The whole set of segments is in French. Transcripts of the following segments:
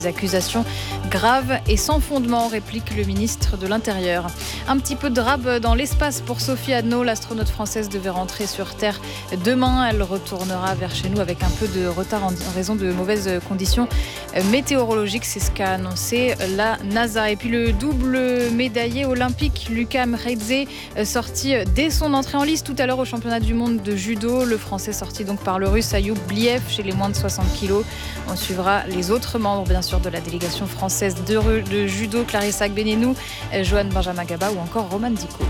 Des accusations graves et sans fondement, réplique le ministre de l'Intérieur. Un petit peu de rab dans l'espace pour Sophie Adno. L'astronaute française devait rentrer sur Terre demain. Elle retournera vers chez nous avec un peu de retard en raison de mauvaises conditions météorologiques. C'est ce qu'a annoncé la NASA. Et puis le double médaillé olympique Luka Mredze, sorti dès son entrée en lice tout à l'heure au championnat du monde de judo. Le Français sorti donc par le Russe Ayoub Bliev chez les moins de 60 kg. On suivra les autres membres, bien sûr, de la délégation française de judo, Clarissa Agbenienou, Johan Benjamin Gaba ou encore Roman Dico.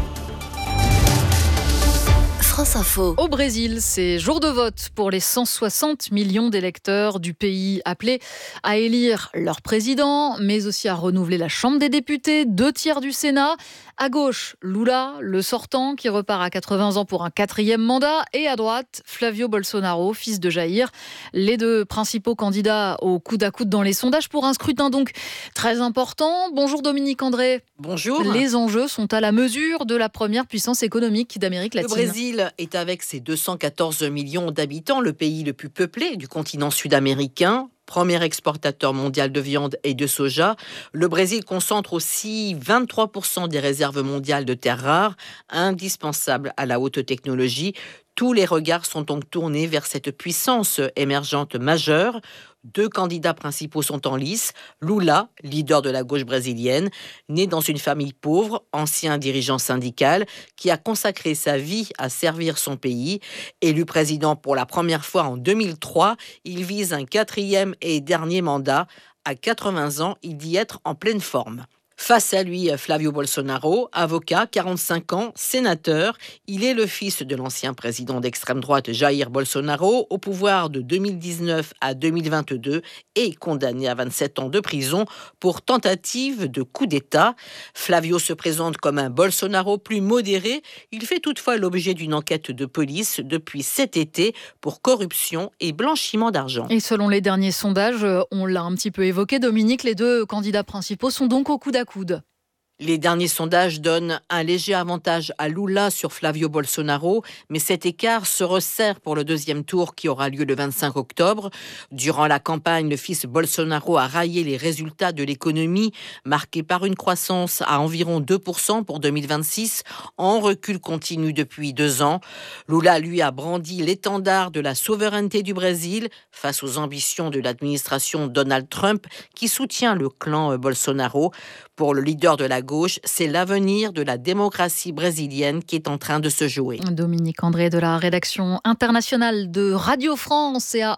France Info. Au Brésil, c'est jour de vote pour les 160 millions d'électeurs du pays appelés à élire leur président, mais aussi à renouveler la Chambre des députés, 2/3 du Sénat. À gauche, Lula, le sortant, qui repart à 80 ans pour un 4e mandat. Et à droite, Flavio Bolsonaro, fils de Jair. Les deux principaux candidats au coude à coude dans les sondages pour un scrutin donc très important. Bonjour Dominique André. Bonjour. Les enjeux sont à la mesure de la première puissance économique d'Amérique latine. Le Brésil est, avec ses 214 millions d'habitants, le pays le plus peuplé du continent sud-américain. Premier exportateur mondial de viande et de soja, le Brésil concentre aussi 23% des réserves mondiales de terres rares, indispensables à la haute technologie. Tous les regards sont donc tournés vers cette puissance émergente majeure. 2 candidats principaux sont en lice. Lula, leader de la gauche brésilienne, né dans une famille pauvre, ancien dirigeant syndical, qui a consacré sa vie à servir son pays. Élu président pour la première fois en 2003, il vise un 4e et dernier mandat. À 80 ans, il dit être en pleine forme. Face à lui, Flavio Bolsonaro, avocat, 45 ans, sénateur. Il est le fils de l'ancien président d'extrême droite Jair Bolsonaro, au pouvoir de 2019 à 2022 et condamné à 27 ans de prison pour tentative de coup d'État. Flavio se présente comme un Bolsonaro plus modéré. Il fait toutefois l'objet d'une enquête de police depuis cet été pour corruption et blanchiment d'argent. Et selon les derniers sondages, on l'a un petit peu évoqué, Dominique, les 2 candidats principaux sont donc au coude à coude. Les derniers sondages donnent un léger avantage à Lula sur Flavio Bolsonaro, mais cet écart se resserre pour le 2e tour qui aura lieu le 25 octobre. Durant la campagne, le fils Bolsonaro a raillé les résultats de l'économie, marqués par une croissance à environ 2% pour 2026, en recul continu depuis 2 ans. Lula, lui, a brandi l'étendard de la souveraineté du Brésil face aux ambitions de l'administration Donald Trump, qui soutient le clan Bolsonaro. Pour le leader de la gauche, c'est l'avenir de la démocratie brésilienne qui est en train de se jouer. Dominique André de la rédaction internationale de Radio France, et à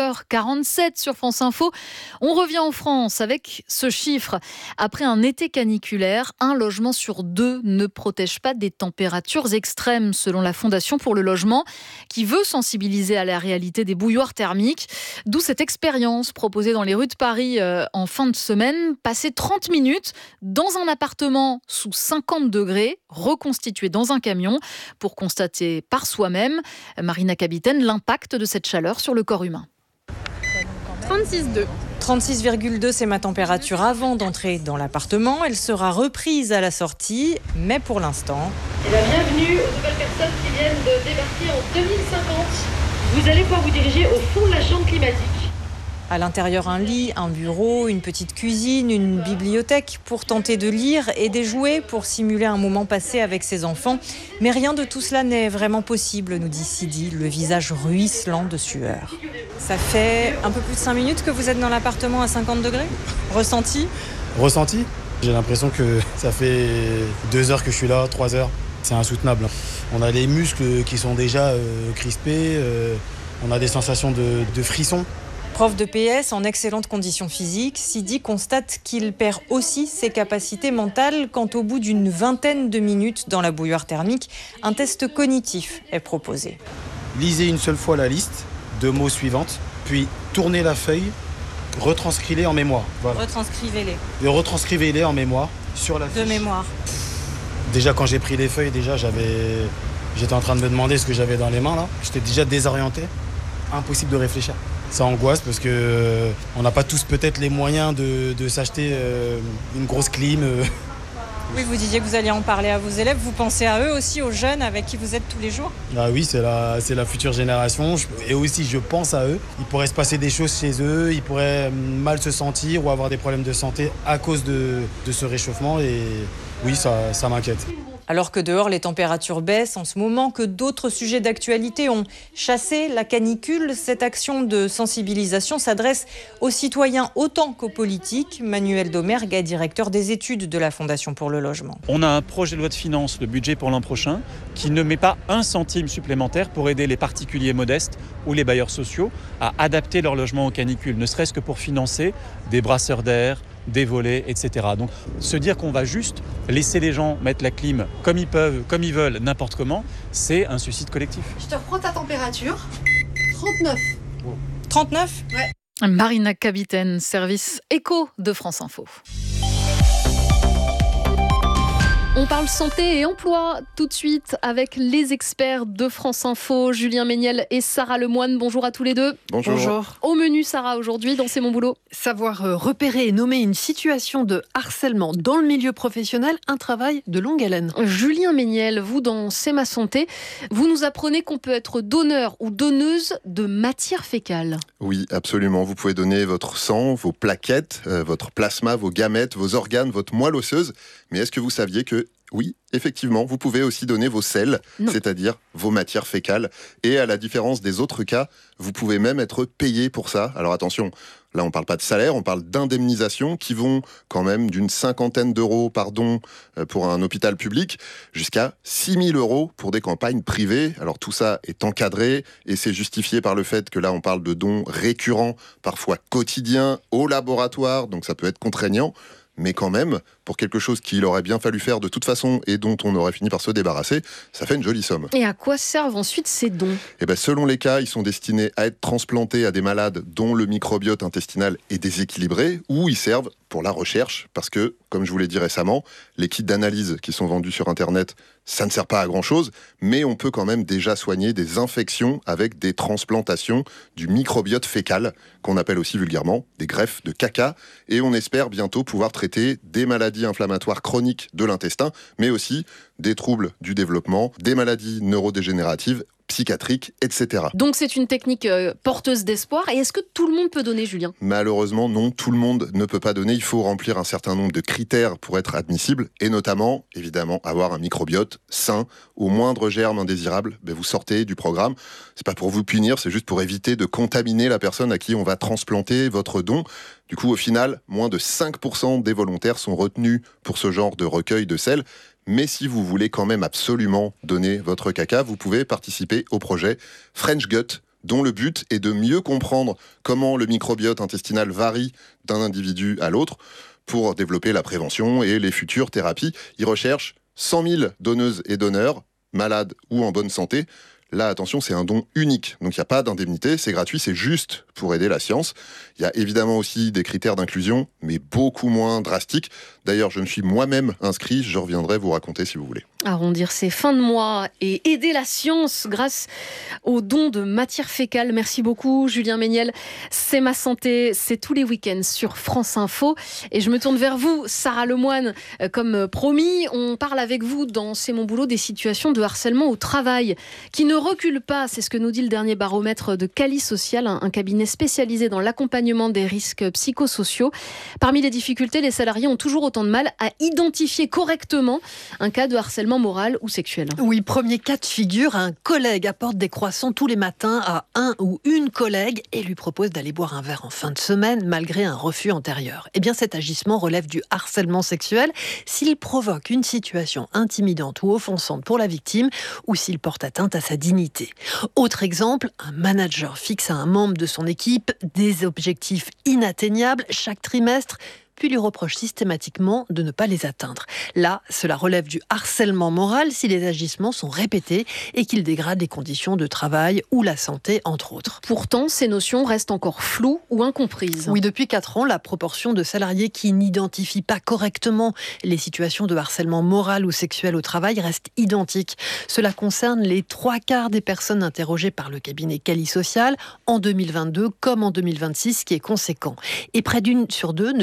11h47 sur France Info, on revient en France avec ce chiffre. Après un été caniculaire, 1 logement sur 2 ne protège pas des températures extrêmes, selon la Fondation pour le logement, qui veut sensibiliser à la réalité des bouilloires thermiques. D'où cette expérience proposée dans les rues de Paris en fin de semaine, passer 30 minutes dans un appartement sous 50 degrés, reconstitué dans un camion, pour constater par soi-même, Marina Capitaine, l'impact de cette chaleur sur le corps humain. 36,2. 36,2, c'est ma température avant d'entrer dans l'appartement. Elle sera reprise à la sortie, mais pour l'instant... Bienvenue aux nouvelles personnes qui viennent de débarquer en 2050. Vous allez pouvoir vous diriger au fond de la chambre climatique. À l'intérieur, un lit, un bureau, une petite cuisine, une bibliothèque pour tenter de lire et des jouets pour simuler un moment passé avec ses enfants. Mais rien de tout cela n'est vraiment possible, nous dit Sidi, le visage ruisselant de sueur. Ça fait un peu plus de 5 minutes que vous êtes dans l'appartement à 50 degrés. Ressenti ? J'ai l'impression que ça fait 2 heures que je suis là, 3 heures. C'est insoutenable. On a les muscles qui sont déjà crispés, on a des sensations de frissons. Prof de PS en excellente condition physique, Sidi constate qu'il perd aussi ses capacités mentales quand au bout d'une 20aine de minutes dans la bouilloire thermique, un test cognitif est proposé. Lisez une seule fois la liste de mots suivantes, puis tournez la feuille, retranscrivez-les en mémoire. Voilà. Retranscrivez-les. Et retranscrivez-les en mémoire sur la fiche. De mémoire. Déjà quand j'ai pris les feuilles, j'étais en train de me demander ce que j'avais dans les mains là. J'étais déjà désorienté, impossible de réfléchir. Ça angoisse parce qu'on n'a pas tous peut-être les moyens de s'acheter une grosse clim, Oui, vous disiez que vous alliez en parler à vos élèves. Vous pensez à eux aussi, aux jeunes avec qui vous êtes tous les jours ? Ah oui, c'est la future génération. Et aussi, je pense à eux. Il pourrait se passer des choses chez eux. Ils pourraient mal se sentir ou avoir des problèmes de santé à cause de ce réchauffement. Et oui, ça m'inquiète. Alors que dehors, les températures baissent en ce moment, que d'autres sujets d'actualité ont chassé la canicule, cette action de sensibilisation s'adresse aux citoyens autant qu'aux politiques. Manuel Domergue est directeur des études de la Fondation pour le logement. On a un projet de loi de finances, le budget pour l'an prochain, qui ne met pas un centime supplémentaire pour aider les particuliers modestes ou les bailleurs sociaux à adapter leur logement aux canicules, ne serait-ce que pour financer des brasseurs d'air, des volets, etc. Donc se dire qu'on va juste laisser les gens mettre la clim comme ils peuvent, comme ils veulent, n'importe comment, c'est un suicide collectif. Je te reprends ta température. 39. 39 ? Ouais. Marina Capitaine, service éco de France Info. On parle santé et emploi tout de suite avec les experts de France Info, Julien Méniel et Sarah Lemoine. Bonjour à tous les deux. Bonjour. Au menu, Sarah, aujourd'hui, dans C'est mon boulot. Savoir repérer et nommer une situation de harcèlement dans le milieu professionnel, un travail de longue haleine. Julien Méniel, vous, dans C'est ma santé, vous nous apprenez qu'on peut être donneur ou donneuse de matière fécale. Oui, absolument. Vous pouvez donner votre sang, vos plaquettes, votre plasma, vos gamètes, vos organes, votre moelle osseuse. Mais est-ce que vous saviez que oui, effectivement, vous pouvez aussi donner vos selles, c'est-à-dire vos matières fécales. Et à la différence des autres cas, vous pouvez même être payé pour ça. Alors attention, là on ne parle pas de salaire, on parle d'indemnisation qui vont quand même d'une 50aine d'euros par don pour un hôpital public jusqu'à 6 000 euros pour des campagnes privées. Alors tout ça est encadré et c'est justifié par le fait que là on parle de dons récurrents, parfois quotidiens, au laboratoire, donc ça peut être contraignant. Mais quand même, pour quelque chose qu'il aurait bien fallu faire de toute façon et dont on aurait fini par se débarrasser, ça fait une jolie somme. Et à quoi servent ensuite ces dons ? Selon les cas, ils sont destinés à être transplantés à des malades dont le microbiote intestinal est déséquilibré, ou ils servent pour la recherche, parce que, comme je vous l'ai dit récemment, les kits d'analyse qui sont vendus sur Internet, ça ne sert pas à grand-chose, mais on peut quand même déjà soigner des infections avec des transplantations du microbiote fécal, qu'on appelle aussi vulgairement des greffes de caca, et on espère bientôt pouvoir traiter des maladies inflammatoires chroniques de l'intestin, mais aussi des troubles du développement, des maladies neurodégénératives, psychiatriques, etc. Donc c'est une technique porteuse d'espoir. Et est-ce que tout le monde peut donner, Julien ? Malheureusement, non, tout le monde ne peut pas donner. Il faut remplir un certain nombre de critères pour être admissible, et notamment, évidemment, avoir un microbiote sain. Au moindre germe indésirable, vous sortez du programme. C'est pas pour vous punir, c'est juste pour éviter de contaminer la personne à qui on va transplanter votre don. Du coup, au final, moins de 5% des volontaires sont retenus pour ce genre de recueil de selles. Mais si vous voulez quand même absolument donner votre caca, vous pouvez participer au projet French Gut, dont le but est de mieux comprendre comment le microbiote intestinal varie d'un individu à l'autre pour développer la prévention et les futures thérapies. Ils recherchent 100 000 donneuses et donneurs, malades ou en bonne santé. Là, attention, c'est un don unique, donc il n'y a pas d'indemnité, c'est gratuit, c'est juste pour aider la science. Il y a évidemment aussi des critères d'inclusion, mais beaucoup moins drastiques. D'ailleurs, je me suis moi-même inscrit, je reviendrai vous raconter si vous voulez. Arrondir ses fins de mois et aider la science grâce aux dons de matière fécale. Merci beaucoup, Julien Méniel. C'est ma santé, c'est tous les week-ends sur France Info. Et je me tourne vers vous, Sarah Lemoine. Comme promis, on parle avec vous dans C'est mon boulot des situations de harcèlement au travail qui ne reculent pas. C'est ce que nous dit le dernier baromètre de Cali Social, un cabinet spécialisé dans l'accompagnement des risques psychosociaux. Parmi les difficultés, les salariés ont toujours autant de mal à identifier correctement un cas de harcèlement moral ou sexuel. Oui, premier cas de figure, un collègue apporte des croissants tous les matins à un ou une collègue et lui propose d'aller boire un verre en fin de semaine malgré un refus antérieur. Eh bien, cet agissement relève du harcèlement sexuel s'il provoque une situation intimidante ou offensante pour la victime ou s'il porte atteinte à sa dignité. Autre exemple, un manager fixe à un membre de son équipe des objectifs inatteignables chaque trimestre, puis lui reproche systématiquement de ne pas les atteindre. Là, cela relève du harcèlement moral si les agissements sont répétés et qu'ils dégradent les conditions de travail ou la santé, entre autres. Pourtant, ces notions restent encore floues ou incomprises. Oui, depuis 4 ans, la proportion de salariés qui n'identifient pas correctement les situations de harcèlement moral ou sexuel au travail reste identique. Cela concerne les 3/4 des personnes interrogées par le cabinet Cali Social en 2022 comme en 2026, ce qui est conséquent. Et près d'1 sur 2 ne discerne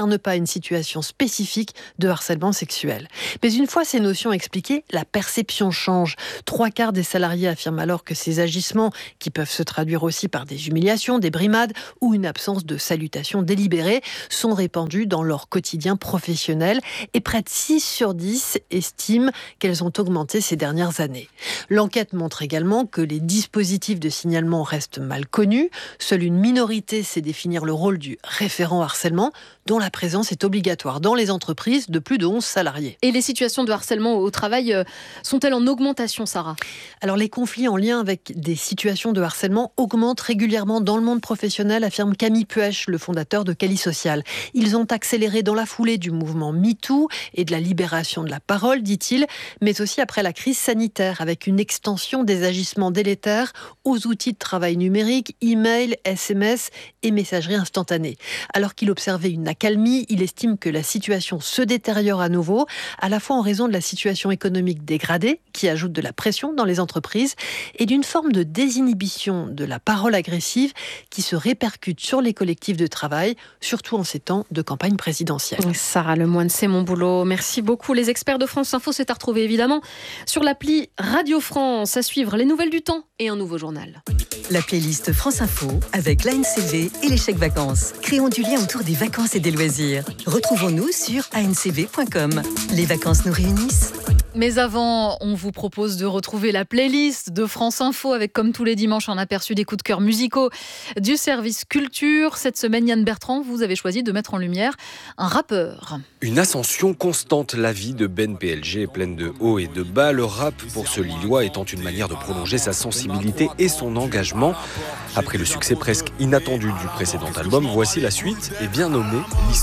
concerne pas une situation spécifique de harcèlement sexuel. Mais une fois ces notions expliquées, la perception change. 3/4 des salariés affirment alors que ces agissements, qui peuvent se traduire aussi par des humiliations, des brimades ou une absence de salutation délibérée, sont répandus dans leur quotidien professionnel et près de 6 sur 10 estiment qu'elles ont augmenté ces dernières années. L'enquête montre également que les dispositifs de signalement restent mal connus. Seule une minorité sait définir le rôle du référent harcèlement, dont la présence est obligatoire dans les entreprises de plus de 11 salariés. Et les situations de harcèlement au travail sont-elles en augmentation, Sarah ? Alors les conflits en lien avec des situations de harcèlement augmentent régulièrement dans le monde professionnel, affirme Camille Puech, le fondateur de Cali Social. Ils ont accéléré dans la foulée du mouvement MeToo et de la libération de la parole, dit-il, mais aussi après la crise sanitaire, avec une extension des agissements délétères aux outils de travail numérique, e-mail, SMS et messagerie instantanée. Alors qu'il observait une accalmie, il estime que la situation se détériore à nouveau, à la fois en raison de la situation économique dégradée, qui ajoute de la pression dans les entreprises, et d'une forme de désinhibition de la parole agressive qui se répercute sur les collectifs de travail, surtout en ces temps de campagne présidentielle. Sarah Lemoine, c'est mon boulot. Merci beaucoup. Les experts de France Info, c'est à retrouver évidemment sur l'appli Radio France. À suivre les nouvelles du temps et un nouveau journal. La playlist France Info avec l'ANCV et les chèques vacances. Créons du lien autour des vacances et des loisirs. Retrouvons-nous sur ancv.com. Les vacances nous réunissent. Mais avant, on vous propose de retrouver la playlist de France Info avec, comme tous les dimanches, un aperçu des coups de cœur musicaux du service culture. Cette semaine, Yann Bertrand, vous avez choisi de mettre en lumière un rappeur. Une ascension constante, la vie de Ben PLG est pleine de hauts et de bas. Le rap, pour ce Lillois, étant une manière de prolonger sa sensibilité et son engagement. Après le succès presque inattendu du précédent album, voici la suite et bien nommée